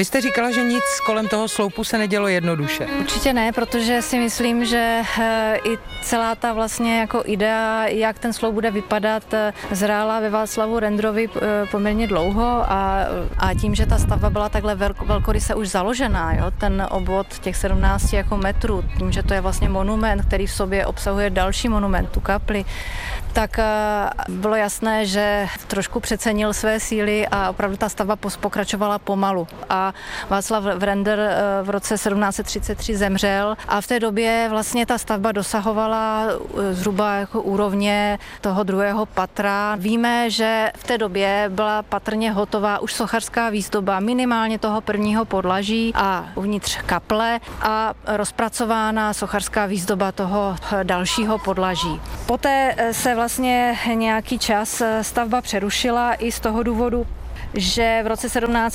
Vy jste říkala, že nic kolem toho sloupu se nedělo jednoduše. Určitě ne, protože si myslím, že i celá ta vlastně jako idea, jak ten sloup bude vypadat, zrála ve Václavu Renderovi poměrně dlouho a tím, že ta stavba byla takhle velkoryse už založená, jo, ten obvod těch 17 jako metrů, tím, že to je vlastně monument, který v sobě obsahuje další monument, tu kapli, tak bylo jasné, že trošku přecenil své síly a opravdu ta stavba pokračovala pomalu. A Václav Render v roce 1733 zemřel a v té době vlastně ta stavba dosahovala zhruba jako úrovně toho druhého patra. Víme, že v té době byla patrně hotová už sochařská výzdoba minimálně toho prvního podlaží a uvnitř kaple a rozpracována sochařská výzdoba toho dalšího podlaží. Poté se vlastně nějaký čas stavba přerušila i z toho důvodu, že v roce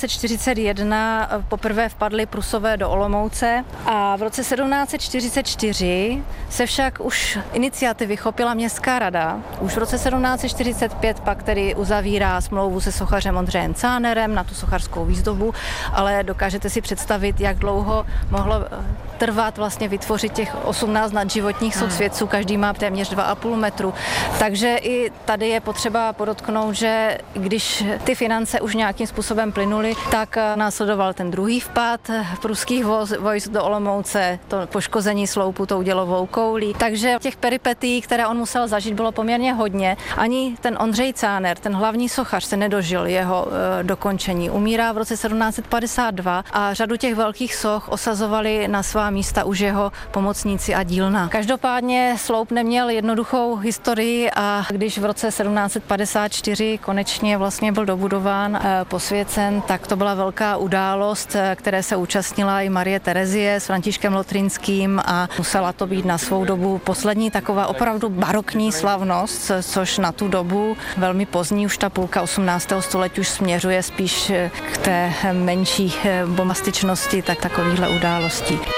1741 poprvé vpadli Prusové do Olomouce a v roce 1744 se však už iniciativy chopila městská rada. Už v roce 1745 pak tedy uzavírá smlouvu se sochařem Ondřejem Cánerem na tu sochařskou výzdobu, ale dokážete si představit, jak dlouho mohlo trvat vlastně vytvořit těch 18 nadživotních soch světců, každý má téměř 2,5 metru. Takže i tady je potřeba podotknout, že když ty finance už nějakým způsobem plynuly, tak následoval ten druhý vpád pruských vojsk do Olomouce, to poškození sloupu tou dělovou koulí. Takže těch peripetí, které on musel zažít, bylo poměrně hodně. Ani ten Ondřej Cáner, ten hlavní sochař, se nedožil jeho dokončení. Umírá v roce 1752 a řadu těch velkých soch osazovali na svá místa už jeho pomocníci a dílna. Každopádně sloup neměl jednoduchou historii a když v roce 1754 konečně vlastně byl dobudován, posvěcen, tak to byla velká událost, které se účastnila i Marie Terezie s Františkem Lotrinským a musela to být na svou dobu poslední taková opravdu barokní slavnost, což na tu dobu velmi pozdní, už ta půlka 18. století už směřuje spíš k té menší bombastičnosti tak takovýchhle událostí.